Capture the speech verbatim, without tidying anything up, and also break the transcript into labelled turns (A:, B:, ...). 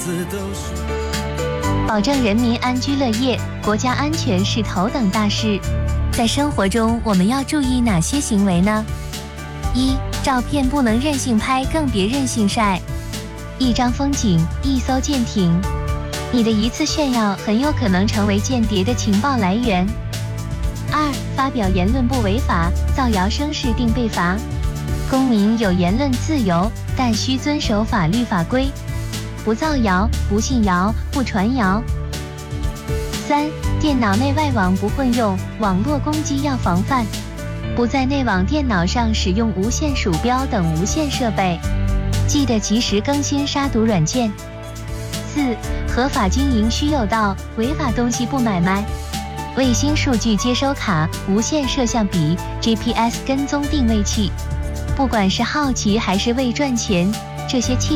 A: 保证人民安居乐业，国家安全是头等大事。在生活中，我们要注意哪些行为呢？一、照片不能任性拍，更别任性晒。一张风景，一艘舰艇，你的一次炫耀很有可能成为间谍的情报来源。二、发表言论不违法，造谣生事定被罚。公民有言论自由，但需遵守法律法规，不造谣，不信谣，不传谣。三、电脑内外网不混用，网络攻击要防范，不在内网电脑上使用无线鼠标等无线设备，记得及时更新杀毒软件。四、合法经营需有道，违法东西不买卖。卫星数据接收卡、无线摄像笔、G P S 跟踪定位器，不管是好奇还是为赚钱，这些器